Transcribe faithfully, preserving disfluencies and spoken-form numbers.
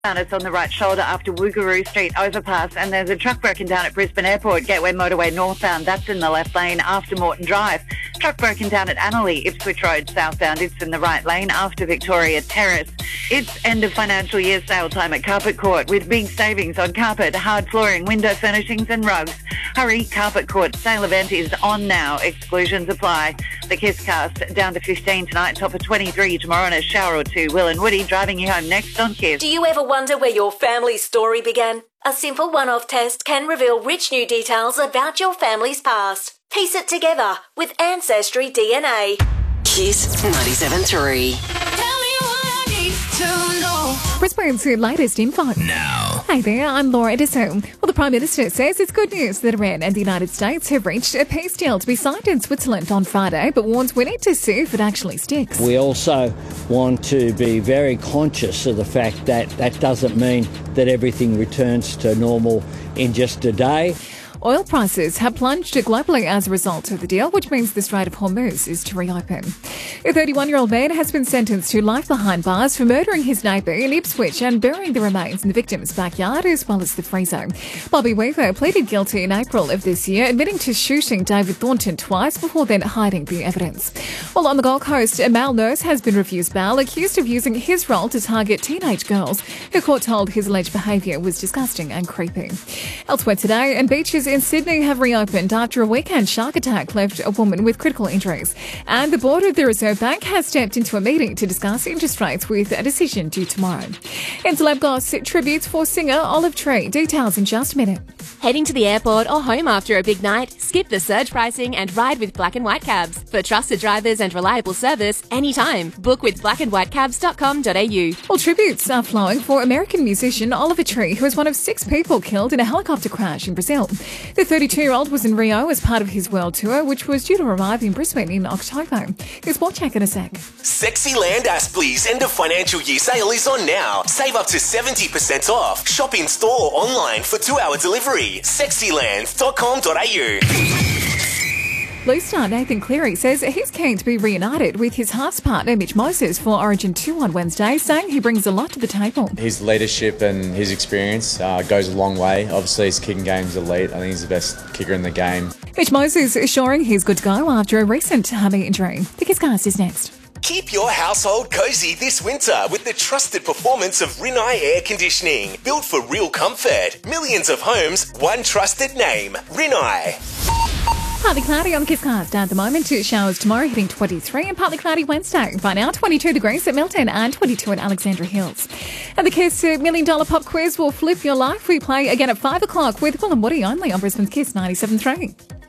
It's on the right shoulder after Woogaroo Street overpass, and there's a truck broken down at Brisbane Airport, Gateway Motorway northbound. That's in the left lane after Moreton Drive. Truck broken down at Annerley, Ipswich Road southbound. It's in the right lane after Victoria Terrace. It's end of financial year sale time at Carpet Court with big savings on carpet, hard flooring, window furnishings and rugs. Hurry, Carpet Court sale event is on now. Exclusions apply. The Kiss Cast down to fifteen tonight, top of twenty-three tomorrow, and a shower or two. Will and Woody driving you home next on Kiss. Do you ever wonder where your family's story began? A simple one-off test can reveal rich new details about your family's past. Piece it together with Ancestry D N A. Kiss ninety-seven point three. Brisbane's latest info. Now. Hey there, I'm Laura Edison. Well, the Prime Minister says it's good news that Iran and the United States have reached a peace deal to be signed in Switzerland on Friday, but warns we need to see if it actually sticks. We also want to be very conscious of the fact that that doesn't mean that everything returns to normal in just a day. Oil prices have plunged globally as a result of the deal, which means the Strait of Hormuz is to reopen. A thirty-one-year-old man has been sentenced to life behind bars for murdering his neighbour in Ipswich and burying the remains in the victim's backyard as well as the freezer. Bobby Weaver pleaded guilty in April of this year, admitting to shooting David Thornton twice before then hiding the evidence. While on the Gold Coast, a male nurse has been refused bail, accused of using his role to target teenage girls, who court told his alleged behaviour was disgusting and creepy. Elsewhere today, and beaches in Sydney have reopened after a weekend shark attack left a woman with critical injuries. And the board of the Reserve Bank has stepped into a meeting to discuss interest rates with a decision due tomorrow. In Celeb Goss, tributes for singer Olive Tree. Details in just a minute. Heading to the airport or home after a big night? Skip the surge pricing and ride with Black and White Cabs. For trusted drivers and reliable service anytime. Book with black and white cabs dot com dot a u. Well, tributes are flowing for American musician Oliver Tree, who was one of six people killed in a helicopter crash in Brazil. The thirty-two-year-old was in Rio as part of his world tour, which was due to arrive in Brisbane in October. Here's Sport Check in a sec. Sexyland Aspley's end of financial year sale is on now. Save up to seventy percent off. Shop in store or online for two-hour delivery. sexyland dot com dot a u. Blue star Nathan Cleary says he's keen to be reunited with his halves partner Mitch Moses for Origin two on Wednesday, saying he brings a lot to the table. His leadership and his experience uh, goes a long way. Obviously, his kicking game's elite. I think he's the best kicker in the game. Mitch Moses assuring he's good to go after a recent hammy injury. The Kisscast is next. Keep your household cozy this winter with the trusted performance of Rinnai Air Conditioning. Built for real comfort. Millions of homes, one trusted name. Rinnai. Partly cloudy on the Kisscast at the moment. Two showers tomorrow, hitting twenty-three, and partly cloudy Wednesday. By now, twenty-two degrees at Milton and twenty-two at Alexandra Hills. And the Kiss Million Dollar Pop Quiz will flip your life. We play again at five o'clock with Will and Woody only on Brisbane's Kiss ninety-seven point three.